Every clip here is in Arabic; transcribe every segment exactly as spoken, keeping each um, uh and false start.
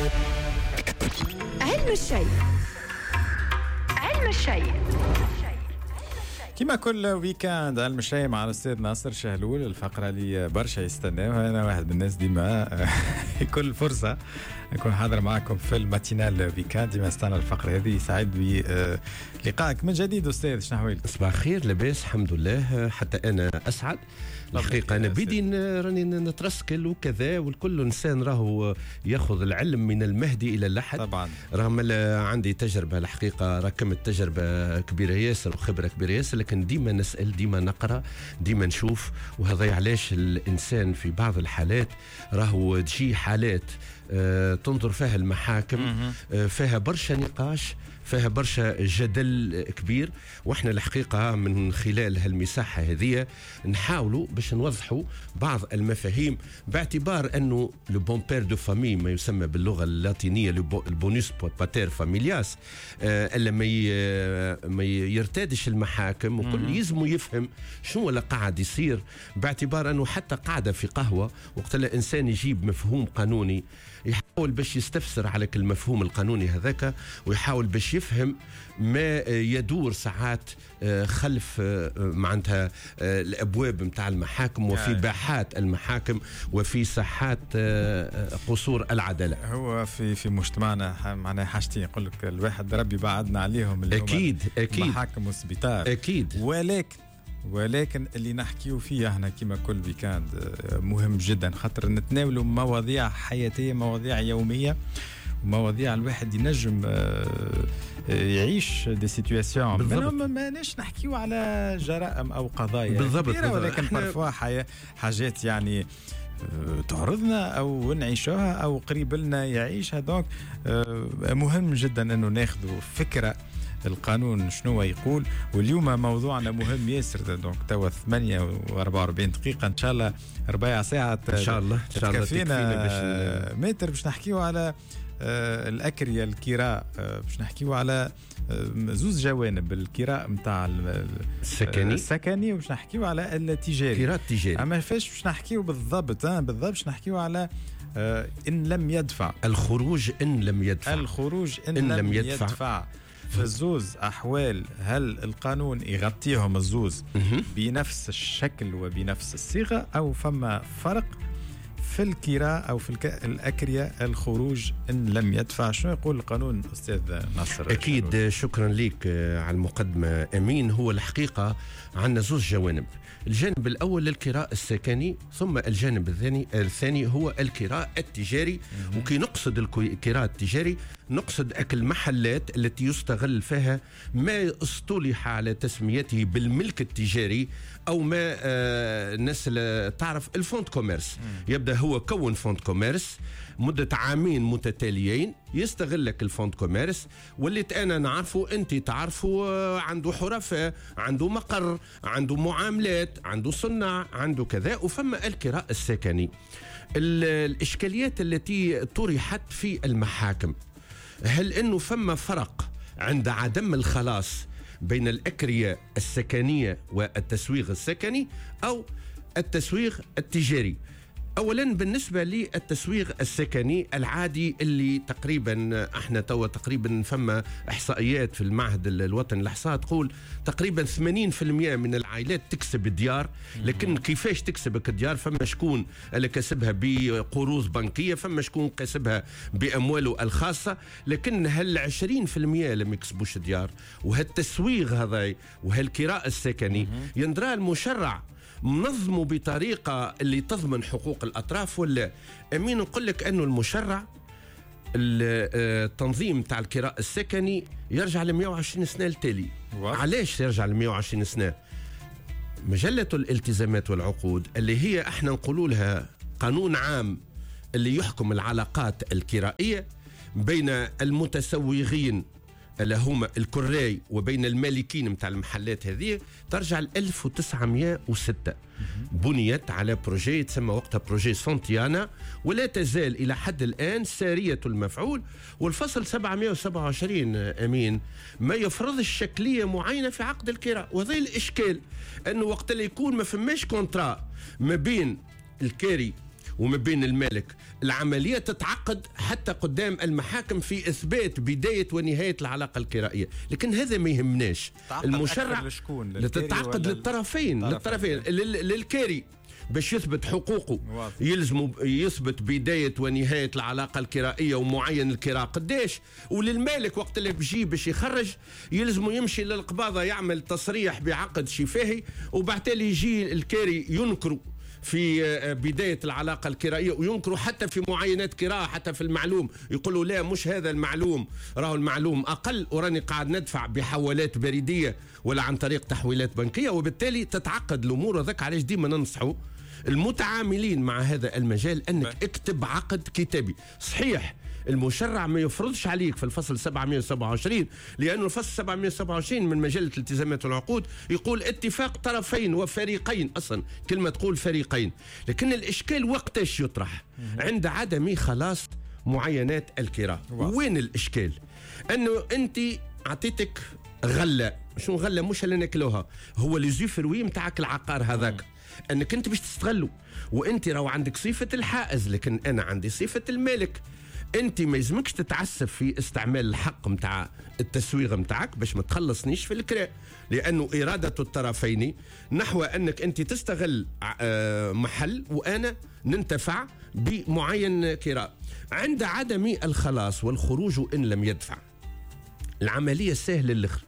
علم الشيء. علم الشيء كما كل ويكاند علم الشيء مع الأستاذ ناصر شهلول. الفقرة اللي برشا يستناوها، أنا واحد من الناس ديما كل فرصة نكون حاضر معكم في الماتينال ويكاند، ديما استنى الفقرة هذه. سعيد بلقائك من جديد أستاذ، شنو أحوالك؟ صباح الخير، لاباس الحمد لله. حتى أنا أسعد الحقيقة، أنا بدي راني نترسكل وكذا، والكل إنسان راهو يأخذ العلم من المهدي إلى اللحد طبعا، رغم عندي تجربة الحقيقة، ركمت تجربة كبيرة ياسر وخبرة كبيرة ياسر، لكن ديما نسأل، ديما نقرأ، ديما نشوف. وهذا علاش الإنسان في بعض الحالات راهو تجي حالات آه تنظر فيها المحاكم آه فيها برشا نقاش، فيها برشا جدل كبير، واحنا الحقيقة من خلال هالمساحة هذه نحاولوا باش نوضحوا بعض المفاهيم، باعتبار انه لو بون بير دو فامي ما يسمى باللغة اللاتينية البونوس باتير فاميلياس، آه الا ما ما يرتادش المحاكم، وكل يزمو يفهم شنو اللي قاعد يصير، باعتبار انه حتى قاعدة في قهوة وقت الانسان يجيب مفهوم قانوني يحاول باش يستفسر على كل المفهوم القانوني هذاك، ويحاول باش يفهم ما يدور ساعات خلف معناتها الابواب متاع المحاكم، وفي باحات المحاكم، وفي ساحات قصور العداله. هو في في مجتمعنا معناها حاجتين، يقول لك الواحد ربي بعدنا عليهم اللي اكيد اكيد المحاكم والسبيطار اكيد، ولكن ولكن اللي نحكيو فيه احنا كما كل ويكاند مهم جدا، خاطر نتناولوا مواضيع حياتيه، مواضيع يوميه، ومواضيع الواحد ينجم يعيش دي سيتواسيون. ما ناش نحكيو على جرائم او قضايا بالضبط، ولكن برفوا حاجات يعني تعرضنا او نعيشوها او قريب لنا يعيشها. دونك مهم جدا انه ناخذوا فكره القانون شنو يقول. واليوم موضوعنا مهم ياسر، دونك توا ثمانية وأربعة وأربعين دقيقة، ان شاء الله ربع ساعة ان شاء الله ان شاء الله تكفينا باش متر باش نحكيو على آه الأكرية الكراء، آه باش نحكيو على آه زوز جوانب، الكراء نتاع السكني السكني، وباش نحكيو على التجاري، الكراء التجاري. اما فاش باش نحكيو بالضبط آه بالضبط باش نحكيو على آه إن لم يدفع، الخروج إن لم يدفع الخروج إن, إن لم يدفع, يدفع. في الزوز أحوال هل القانون يغطيهم الزوز بنفس الشكل وبنفس الصيغة، أو فما فرق في الكراء أو في الأكرية الخروج إن لم يدفع؟ شنو يقول القانون أستاذ ناصر؟ أكيد شهلول. شكرا لك على المقدمة أمين. هو الحقيقة عندنا زوج جوانب، الجانب الأول للكراء السكني، ثم الجانب الثاني الثاني هو الكراء التجاري. وكي نقصد الكراء التجاري نقصد أكل المحلات التي يستغل فيها ما اصطلح على تسميته بالملك التجاري، أو ما آه الناس تعرف الفوند كوميرس. يبدأ هو كون فوند كوميرس مدة عامين متتاليين، يستغلك الفوند كوميرس، واللي أنا نعرفه أنت تعرفه، آه عنده حرفة، عنده مقر، عنده معاملات، عنده صناع، عنده كذا. وفما الكراء السكني. الإشكاليات التي طرحت في المحاكم، هل أنه فما فرق عند عدم الخلاص بين الأكرية السكنية والتسويغ السكني أو التسويغ التجاري؟ أولا بالنسبة للتسويغ السكني العادي، اللي تقريبا احنا توا تقريبا فما احصائيات في المعهد الوطني للإحصاء تقول تقريبا ثمانين بالمئة من العائلات تكسب الديار، لكن كيفاش تكسبك الديار؟ فما شكون اللي كسبها بقروض بنكية، فما شكون كسبها بأمواله الخاصة، لكن هال عشرين بالمئة لم يكسبوش الديار. وهالتسويغ هذا وهالكراء السكني يندرى المشرع منظمه بطريقة اللي تضمن حقوق الأطراف، ولا أمين نقول لك أنه المشرع التنظيم تاع الكراء السكني يرجع ل مئة وعشرين سنة التالي. علاش يرجع ل مئة وعشرين سنة؟ مجلة الالتزامات والعقود اللي هي احنا نقولوا لها قانون عام اللي يحكم العلاقات الكرائية بين المتسوغين اللي هما الكراي وبين المالكين متاع المحلات هذه، ترجع ل ألف وتسعمئة وستة. بنيت على بروجي يتسمى وقتها بروجي سانتيانا، ولا تزال إلى حد الآن سارية المفعول. والفصل سبعمئة وسبعة وعشرين أمين ما يفرض شكلية معينة في عقد الكراء. وهذا الإشكال أنه وقت اللي يكون ما فماش كونترا ما بين الكاري وما بين المالك. العملية تتعقد حتى قدام المحاكم في إثبات بداية ونهاية العلاقة الكرائية، لكن هذا ما يهمناش. المشرع تتعقد للطرفين للطرفين للكاري باش يثبت حقوقه واضح. يلزم يثبت بداية ونهاية العلاقة الكرائية ومعين الكراء قداش، وللمالك وقت اللي بيجي باش يخرج يلزم يمشي للقباضة يعمل تصريح بعقد شفاهي، وبعتالي يجي الكاري ينكروا في بداية العلاقة الكرائية وينكروا حتى في معاينات كراء، حتى في المعلوم يقولوا لا مش هذا المعلوم، راهو المعلوم أقل وراني قاعد ندفع بحوالات بريدية ولا عن طريق تحويلات بنكية، وبالتالي تتعقد الأمور. وذاك علاش ديما ننصحوا المتعاملين مع هذا المجال أنك اكتب عقد كتابي صحيح. المشرع ما يفرضش عليك في الفصل سبعمائة وسبعة وعشرين، لأنه الفصل سبعمائة وسبعة وعشرين من مجلة الالتزامات والعقود يقول اتفاق طرفين وفريقين، أصلا كلمة تقول فريقين. لكن الإشكال وقتاش يطرح؟ عند عدم خلاص معاينات الكراء. وين الإشكال؟ أنه أنت أعطيتك غلة، شو غلة مش اللي ناكلوها، هو لي فروي متاعك العقار هذاك، أنك أنت باش تستغله، وأنت راهو عندك صفة الحائز لكن أنا عندي صفة المالك. انت ما يلزمكش تتعسف في استعمال الحق متاع التسويغ متاعك باش ما تخلصنيش في الكراء، لانه اراده الطرفين نحو انك انت تستغل محل وانا ننتفع بمعين كراء. عند عدم الخلاص والخروج ان لم يدفع العمليه سهله الاخر.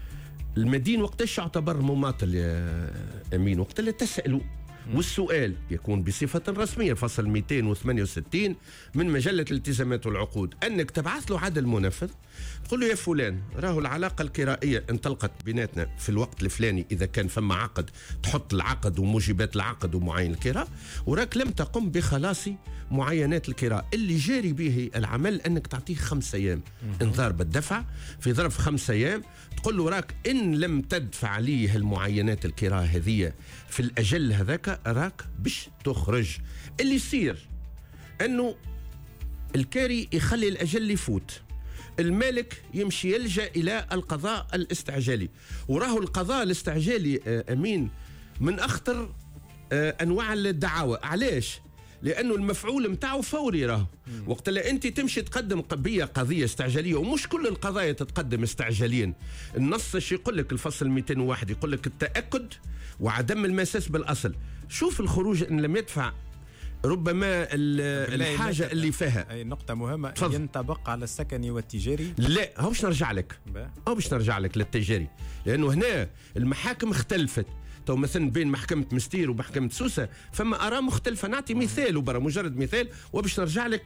المدين وقتاش يعتبر مماطل يا امين؟ وقت اللي تسالوا، والسؤال يكون بصفة رسمية، فصل مئتين وثمانية وستين من مجلة الالتزامات والعقود، أنك تبعث له عدل منفذ تقول له يا فلان راهو العلاقة الكرائية انطلقت بيناتنا في الوقت الفلاني، إذا كان فما عقد تحط العقد وموجبات العقد ومعاين الكراء، وراك لم تقم بخلاص معاينات الكراء. اللي جاري به العمل أنك تعطيه خمس أيام انذار بالدفع. في ظرف خمس أيام تقول له راك إن لم تدفع لي المعاينات الكراء هذه في الأجل هذاك راك باش تخرج. اللي يصير أنه الكاري يخلي الأجل يفوت، المالك يمشي يلجأ إلى القضاء الاستعجالي، وراه القضاء الاستعجالي أمين من أخطر أنواع الدعاوى. علاش؟ لأنه المفعول متاعه فوري. راه وقت اللي أنت تمشي تقدم قضية قضية استعجالية، ومش كل القضايا تتقدم استعجاليا. النص شي يقول لك الفصل مئتين وواحد يقول لك التأكد وعدم المساس بالأصل. شوف الخروج إن لم يدفع ربما الحاجة اللي فيها. أي نقطة مهمة، ينطبق على السكني والتجاري؟ لا، هو باش نرجع لك هو باش نرجع لك للتجاري، لأنه هنا المحاكم اختلفت. تو مثلا بين محكمة مستير ومحكمة سوسة فما آراء مختلفة. نعطي مثال وبرا مجرد مثال وباش نرجع لك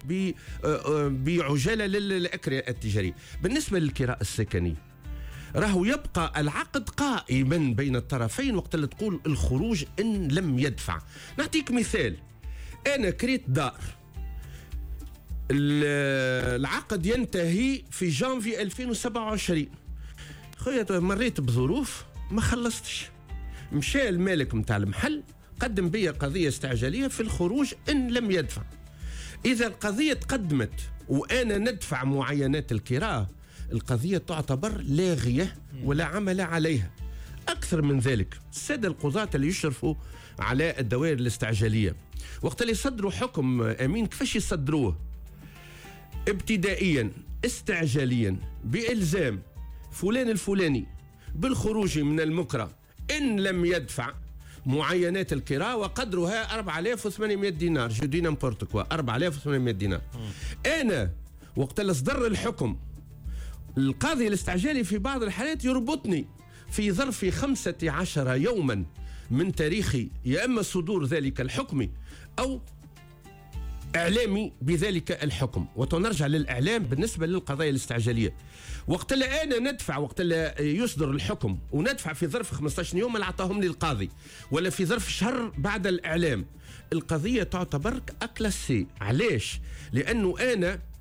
بعجالة للأكرياء التجارية. بالنسبة للكراء السكني راهو يبقى العقد قائما بين الطرفين وقت اللي تقول الخروج إن لم يدفع. نعطيك مثال، أنا كريت دار، العقد ينتهي في جانفي ألفين وسبعة وعشرين، خويا مريت بظروف ما خلصتش، مشى المالك متاع المحل قدم بي قضية استعجالية في الخروج إن لم يدفع. إذا القضية تقدمت وأنا ندفع معاينات الكراء، القضية تعتبر لاغية ولا عمل عليها. أكثر من ذلك، السادة القضاة اللي يشرفوا على الدوائر الاستعجالية وقت اللي يصدروا حكم أمين كيفاش يصدروه؟ ابتدائيا استعجاليا بإلزام فلان الفلاني بالخروج من المكره إن لم يدفع معاينات الكراء وقدرها أربعة آلاف وثمانمائة دينار، جو دي نامبورت كوا، أربعة آلاف وثمانمائة دينار. أنا وقت اللي صدر الحكم القاضي الاستعجالي في بعض الحالات يربطني في ظرف خمسة عشر يوما من تاريخ يا إما صدور ذلك الحكم أو إعلامي بذلك الحكم. وتنرجع للإعلام بالنسبة للقضايا الاستعجالية. وقت اللي أنا ندفع، وقت اللي يصدر الحكم وندفع في ظرف خمسة عشر يوم اللي أعطاهم لي القاضي، ولا في ظرف شهر بعد الإعلام، القضية تعتبر أكلاسي. علاش؟ لأنه أنا